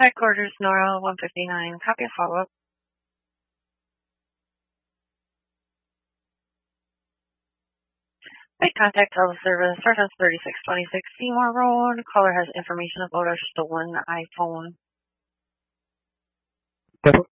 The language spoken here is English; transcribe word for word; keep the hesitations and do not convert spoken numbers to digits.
Headquarters, Nora one fifty-nine. Copy of follow-up. Make contact teleservice, Stardust thirty-six twenty-six Seymour Road. Caller has information about a stolen iPhone.